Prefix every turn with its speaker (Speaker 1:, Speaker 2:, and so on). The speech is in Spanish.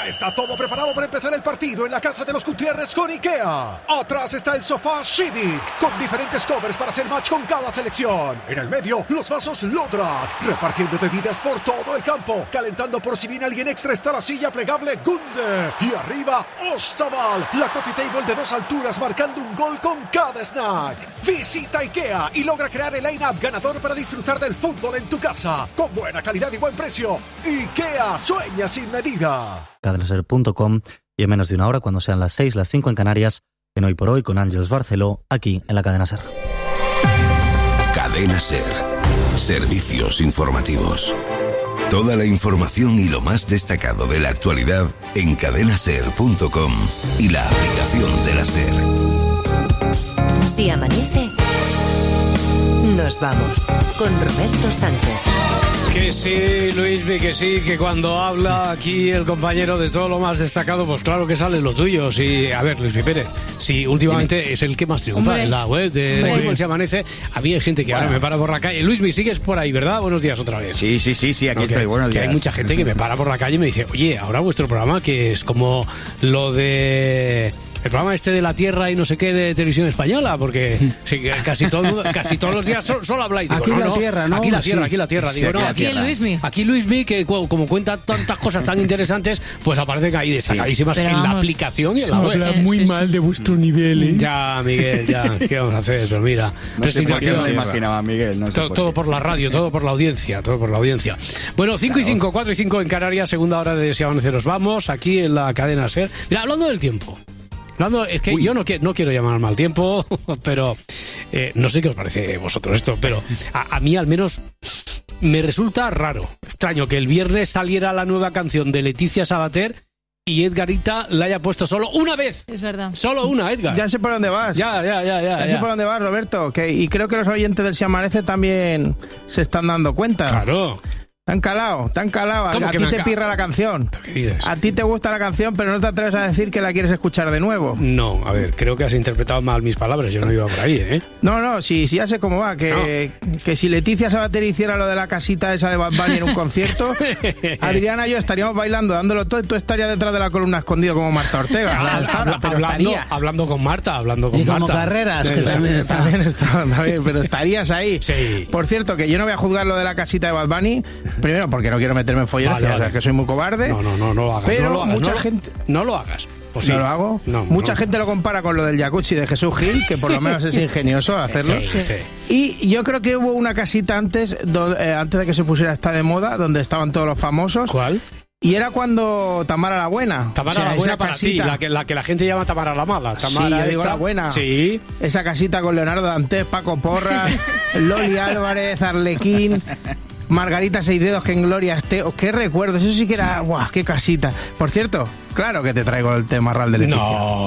Speaker 1: Ya está todo preparado para empezar el partido en la casa de los Gutiérrez con IKEA. Atrás está el sofá Civic, con diferentes covers para hacer match con cada selección. En el medio, los vasos Lodrat, repartiendo bebidas por todo el campo. Calentando por si viene alguien extra está la silla plegable Gunde. Y arriba, Ostaval, la coffee table de 2 alturas marcando un gol con cada snack. Visita IKEA y logra crear el line-up ganador para disfrutar del fútbol en tu casa. Con buena calidad y buen precio. IKEA, sueña sin medida.
Speaker 2: Cadenaser.com, y en menos de una hora, cuando sean las 6, las 5 en Canarias, en Hoy por Hoy con Ángeles Barceló, aquí en la Cadena Ser.
Speaker 3: Cadena Ser. Servicios informativos. Toda la información y lo más destacado de la actualidad en cadenaser.com y la aplicación de la Ser.
Speaker 4: Si amanece, nos vamos con Roberto Sánchez.
Speaker 5: Que sí, Luismi, que sí, que cuando habla aquí el compañero de todo lo más destacado, pues claro que sale lo tuyo. Sí, a ver, Luismi Pérez, sí, últimamente es el que más triunfa en la web de Fútbol Se Amanece. A mí hay gente que ahora me para por la calle. Luismi, sigues por ahí, ¿verdad? Buenos días otra vez.
Speaker 6: Sí, aquí estoy, buenos días.
Speaker 5: Hay mucha gente que me para por la calle y me dice, oye, ahora vuestro programa, que es como lo de... el programa este de la Tierra y no sé qué de Televisión Española, porque sí, casi todos los días solo habláis. Digo,
Speaker 7: aquí la Tierra, ¿no?
Speaker 5: Aquí la Tierra. Digo,
Speaker 6: sí,
Speaker 5: no,
Speaker 7: Aquí Luismi,
Speaker 5: que como cuenta tantas cosas tan interesantes, pues aparecen ahí destacadísimas en la aplicación y en la web.
Speaker 7: Habla muy mal de vuestro nivel, ¿eh?
Speaker 5: Ya, Miguel, ya, ¿qué vamos a hacer? Pero mira,
Speaker 6: no sé por qué no lo imaginaba, Miguel. No sé
Speaker 5: todo por la radio, todo por la audiencia. Bueno, 5 y 5, 4 y 5 en Canarias, segunda hora de Si Amanece nos vamos, aquí en la Cadena Ser. Mira, hablando del tiempo. Es que yo no quiero llamar al mal tiempo, pero no sé qué os parece vosotros esto, pero a mí al menos me resulta raro, extraño que el viernes saliera la nueva canción de Leticia Sabater y Edgarita la haya puesto solo una vez.
Speaker 8: Es verdad.
Speaker 5: Solo una, Edgar.
Speaker 7: Ya sé por dónde vas.
Speaker 5: Ya
Speaker 7: sé por dónde vas, Roberto. Y creo que los oyentes del Si Amanece también se están dando cuenta.
Speaker 5: Claro.
Speaker 7: Te han calado. A ti te pirra la canción.
Speaker 5: ¿Qué dices?
Speaker 7: A ti te gusta la canción, pero no te atreves a decir que la quieres escuchar de nuevo.
Speaker 5: No, a ver, creo que has interpretado mal mis palabras. Yo no iba por ahí, ¿eh?
Speaker 7: No, sí, ya sé cómo va. Que si Leticia Sabater hiciera lo de la casita esa de Bad Bunny en un concierto, Adriana y yo estaríamos bailando, dándolo todo, y tú estarías detrás de la columna escondido como Marta Ortega.
Speaker 5: Hablando con Marta.
Speaker 7: Y como Carreras, que también está bien, pero estarías ahí.
Speaker 5: Sí.
Speaker 7: Por cierto, que yo no voy a juzgar lo de la casita de Bad Bunny. Primero, porque no quiero meterme en follones, vale. Que soy muy cobarde.
Speaker 5: No lo hagas.
Speaker 7: Pero mucha gente...
Speaker 5: No lo hagas.
Speaker 7: Pues sí. ¿No lo hago?
Speaker 5: No,
Speaker 7: mucha gente lo compara con lo del jacuzzi de Jesús Gil, que por lo menos es ingenioso hacerlo.
Speaker 5: Sí.
Speaker 7: Y yo creo que hubo una casita antes de que se pusiera esta de moda, donde estaban todos los famosos.
Speaker 5: ¿Cuál?
Speaker 7: Y era cuando Tamara la Buena.
Speaker 5: Tamara la Buena para casita, ti, la que la gente llama Tamara la Mala. Tamara
Speaker 7: yo digo la Buena.
Speaker 5: Sí.
Speaker 7: Esa casita con Leonardo Dantes, Paco Porras, Loli Álvarez, Arlequín... Margarita Seisdedos, que en gloria esté. ¿Qué recuerdos? Eso sí que era... ¡Guau! ¡Qué casita! Por cierto, claro que te traigo el tema real de Leticia.
Speaker 5: No.